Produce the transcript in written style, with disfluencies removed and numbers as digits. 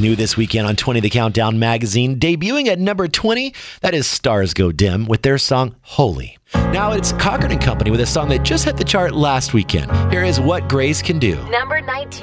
New this weekend on 20 The Countdown magazine, debuting at number 20, that is Stars Go Dim with their song Holy. Now it's Cochran & Company with a song that just hit the chart last weekend. Here is What Grace Can Do. Number 19.